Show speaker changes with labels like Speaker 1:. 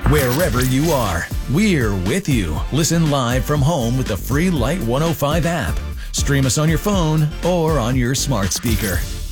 Speaker 1: Wherever you are, we're with you. Listen live from home with the free Light 105 app. Stream us on your phone or on your smart speaker.